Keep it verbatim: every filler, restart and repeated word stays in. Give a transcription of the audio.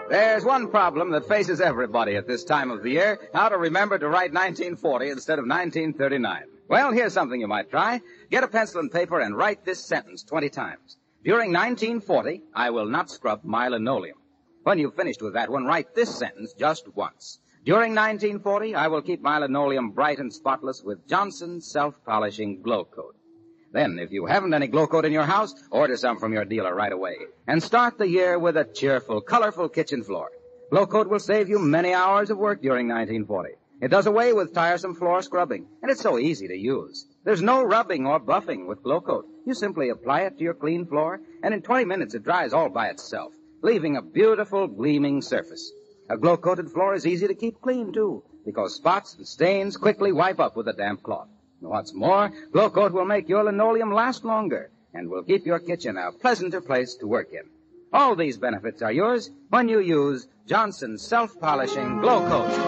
There's one problem that faces everybody at this time of the year, how to remember to write nineteen forty instead of nineteen thirty-nine. Well, here's something you might try. Get a pencil and paper and write this sentence twenty times. During nineteen forty, I will not scrub my linoleum. When you've finished with that one, write this sentence just once. During nineteen forty, I will keep my linoleum bright and spotless with Johnson's Self-Polishing Glow Coat. Then, if you haven't any Glow Coat in your house, order some from your dealer right away. And start the year with a cheerful, colorful kitchen floor. Glow Coat will save you many hours of work during nineteen forty. It does away with tiresome floor scrubbing, and it's so easy to use. There's no rubbing or buffing with Glow Coat. You simply apply it to your clean floor, and in twenty minutes it dries all by itself, leaving a beautiful, gleaming surface. A glow-coated floor is easy to keep clean, too, because spots and stains quickly wipe up with a damp cloth. What's more, Glow Coat will make your linoleum last longer and will keep your kitchen a pleasanter place to work in. All these benefits are yours when you use Johnson's Self-Polishing Glow Coat.